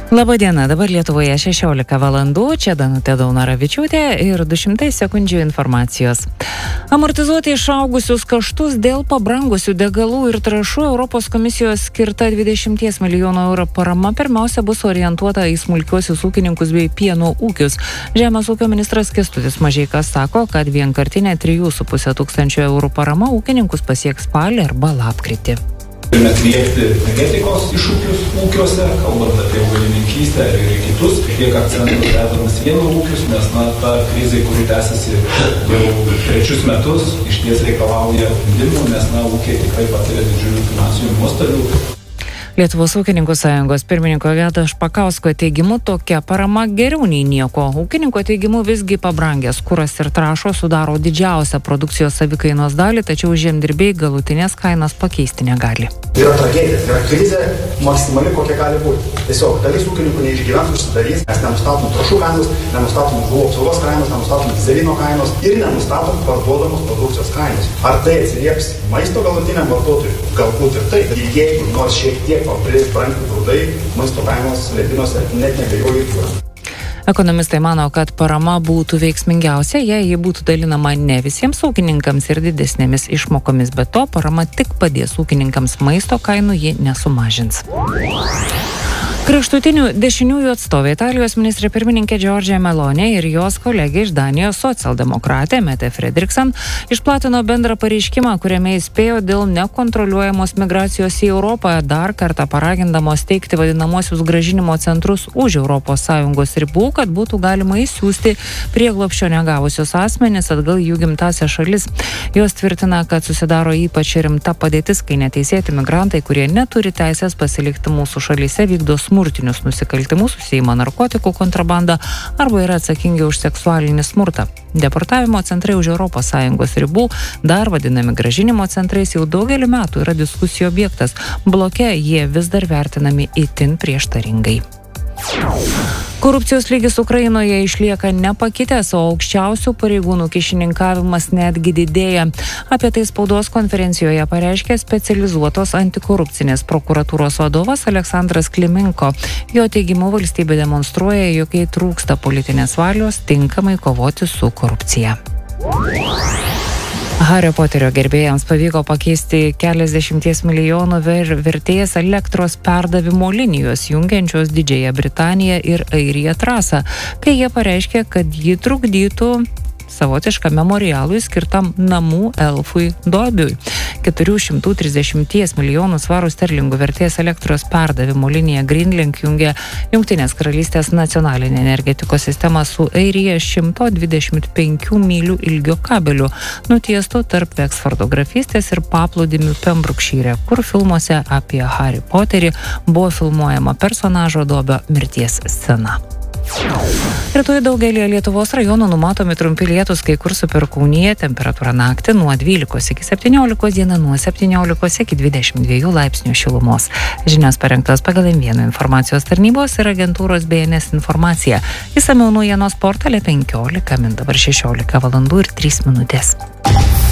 Labadiena, dabar Lietuvoje 16 valandų, čia Danutė Daunaravičiūtė ir 200 sekundžių informacijos. Amortizuoti išaugusius kaštus dėl pabrangusių degalų ir trąšų Europos komisijos skirta 20 milijonų eurų parama pirmiausia bus orientuota į smulkiuosius ūkininkus bei pieno ūkius. Žemės ūkio ministras Kęstutis Mažeikas sako, kad vienkartinė 3,5 tūkstančio eurų parama ūkininkus pasieks spalį arba lapkritį. Turime atliepti energetikos iššūkius ūkiuose, kalbant apie augalininkystę ir kitus, kiek akcentų dedamas vieno ūkius, nes ta krizė, kuri tęsiasi jau 3 metus, išties reikalauja sprendimų, nes ūkiai tikrai patiria didžiulių finansinių nuostolių. Lietuvos ūkininkų sąjungos pirmininko Gedo Špakausko teigimu tokia parama geriau nei nieko. Ūkininko teigimu visgi pabrangęs kuras ir trąšos sudaro didžiausią produkcijos savikainos dalį, tačiau žemdirbiai galutinės kainas pakeisti negali. Tai yra tragedija, tai yra krizė maksimali kokia gali būti. Tiesiog dalis ūkininkų neišgyvens, užsidarys, mes nenustatom trąšų kainos, nenustatom žuvų apsaugos kainos, nenustatom dyzelino kainos ir nenustatom parduodamos produkcijos kainos. Ar tai atsilieps maisto galutiniam vartotojui? Galbūt ir tai, ir jeigu nors šiek tiek brangti grūdai, maisto kainos lentynos net neabejoju yra. Ekonomistai mano, kad parama būtų veiksmingiausia, jei ji būtų dalinama ne visiems ūkininkams ir didesnėmis išmokomis, bet to parama tik padės ūkininkams, maisto kainų ji nesumažins. Kraštutinių dešiniųjų atstovė Italijos ministrė pirmininkė Giorgia Meloni ir jos kolegė iš Danijos socialdemokratė Mette Frederiksen išplatino bendrą pareiškimą, kuriame įspėjo dėl nekontroliuojamos migracijos į Europą, dar kartą paragindamos steigti vadinamosius grąžinimo centrus už ES ribų, kad būtų galima įsiųsti prieglobsčio negavusius asmenis atgal jų gimtąsias šalis. Jos tvirtina, kad susidaro ypač rimta padėtis, kai neteisėti migrantai, kurie neturi teisės pasilikti mūsų šalyse, vykdo smurtinius nusikaltimus, užsiima narkotikų kontrabandą arba yra atsakingi už seksualinį smurtą. Deportavimo centrai už ES ribų, dar vadinami grąžinimo centrais, jau daugelį metų yra diskusijų objektas. Bloke jie vis dar vertinami itin prieštaringai. Korupcijos lygis Ukrainoje išlieka nepakitęs, o aukščiausių pareigūnų kyšininkavimas netgi didėja. Apie tai spaudos konferencijoje pareiškė specializuotos antikorupcinės prokuratūros vadovas Aleksandras Klimenko. Jo teigimu valstybė demonstruoja, jog jai trūksta politinės valios tinkamai kovoti su korupcija. Hario Poterio gerbėjams pavyko pakeisti keliasdešimties milijonų vertės elektros perdavimo linijos jungiančios Didžiąją Britaniją ir Airiją trasą, kai jie pareiškė, kad ji trukdytų savotišką memorialui skirtam namų elfui Dobiui. 430 milijonų svarų sterlingų vertės elektros perdavimo linija Greenlink jungia Jungtinės karalystės nacionalinę energetikos sistemą su Airija 125 mylių ilgio kabeliu, nutiestų tarp Veksfordo grafystės ir paplūdimių Pembrokšyre, kur filmuose apie Harry Potterį buvo filmuojama personažo Dobio mirties scena. Rytoj daugelį Lietuvos rajonų numatomi trumpi lietūs, kai kur su perkūnija, temperatūra naktį nuo 12 iki 17, diena nuo 17 iki 22 laipsnių šilumos. Žinios parengtos pagal M1 informacijos tarnybos ir agentūros BNS informacija. Išsamiau naujienos portale 15 min, dabar 16 valandų ir 3 minutės.